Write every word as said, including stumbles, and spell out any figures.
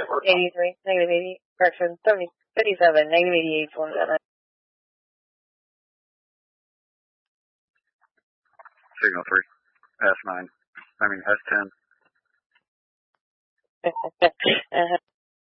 eighty-three, negative eighty, correction, seventy, fifty-seven, negative eighty-eight, one seven. Signal three, S nine, I mean S ten. uh-huh.